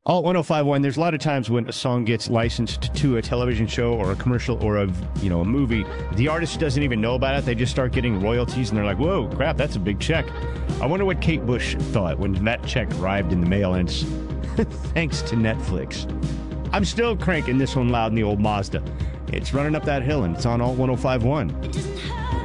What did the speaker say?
Alt 1051, there's a lot of times when a song gets licensed to a television show or a commercial or a movie, the artist doesn't even know about it. They just start getting royalties and they're like, whoa, crap, that's a big check. I wonder what Kate Bush thought when that check arrived in the mail, and it's thanks to Netflix. I'm still cranking this one loud in the old Mazda. It's running up that hill and it's on Alt 1051. It doesn't hurt.